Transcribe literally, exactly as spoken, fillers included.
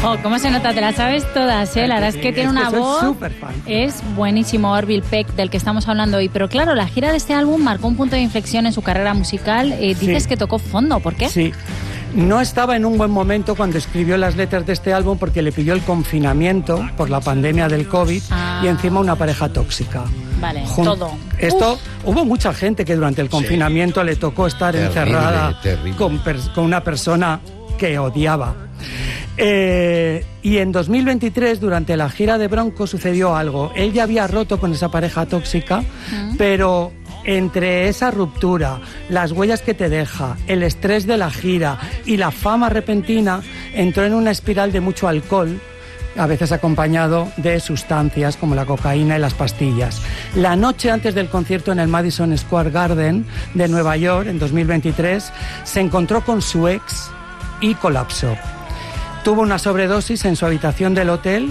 Oh, ¿cómo se nota? Te las sabes todas, ¿eh? La verdad es que tiene una voz... Es buenísimo, Orville Peck, del que estamos hablando hoy. Pero claro, la gira de este álbum marcó un punto de inflexión en su carrera musical. Eh, dices sí. que tocó fondo, ¿por qué? Sí. No estaba en un buen momento cuando escribió las letras de este álbum porque le pilló el confinamiento por la pandemia del COVID ah. y encima una pareja tóxica. Vale, Jun- todo. Esto, Uf. hubo mucha gente que durante el confinamiento sí. le tocó estar terrible, encerrada terrible. Con, per- con una persona que odiaba. Eh, y en dos mil veintitrés, durante la gira de Bronco, sucedió algo. Él ya había roto con esa pareja tóxica, uh-huh. pero entre esa ruptura, las huellas que te deja, el estrés de la gira y la fama repentina, entró en una espiral de mucho alcohol, a veces acompañado de sustancias como la cocaína y las pastillas. La noche antes del concierto en el Madison Square Garden de Nueva York, en dos mil veintitrés, se encontró con su ex y colapsó. Tuvo una sobredosis en su habitación del hotel